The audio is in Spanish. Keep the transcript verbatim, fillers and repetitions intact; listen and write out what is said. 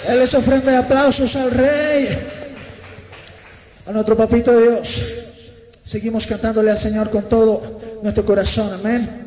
Él les ofrenda aplausos al Rey, a nuestro Papito Dios. Seguimos cantándole al Señor con todo nuestro corazón, amén.